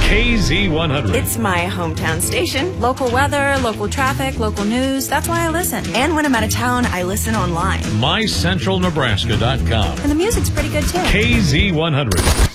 KZ100. It's my hometown station. Local weather, local traffic, local news. That's why I listen. And when I'm out of town, I listen online. MyCentralNebraska.com. And the music's pretty good, too. KZ100.